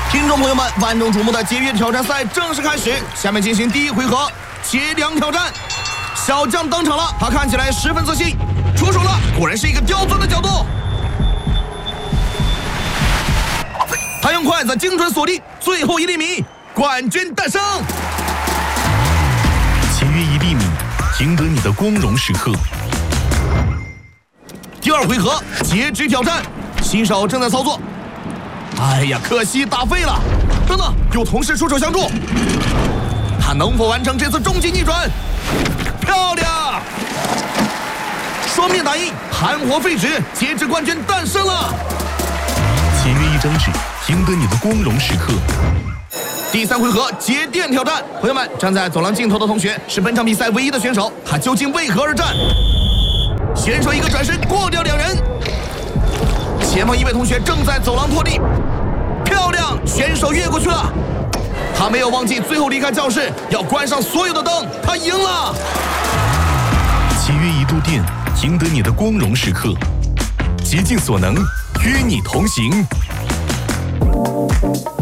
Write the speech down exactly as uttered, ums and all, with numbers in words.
听众朋友们，万众瞩目的节约挑战赛正式开始，下面进行第一回合接粮挑战。小将登场了，他看起来十分自信，出手了，果然是一个刁钻的角度。他用筷子精准锁定，最后一厘米，冠军诞生。 节约一厘米，赢得你的光荣时刻。 第二回合截肢挑战，新手正在操作。哎呀，可惜打废了。等等，有同事出手相助，他能否完成这次终极逆转？漂亮！双面打印，含活废纸，截肢冠军诞生了。 节约一张纸，赢得你的光荣时刻。 第三回合节电挑战，朋友们，站在走廊尽头的同学是本场比赛唯一的选手，他究竟为何而战？选手一个转身过掉两人，前方一位同学正在走廊拖地，漂亮，选手越过去了，他没有忘记最后离开教室要关上所有的灯，他赢了。 节约一度电，赢得你的光荣时刻，竭尽所能与你同行。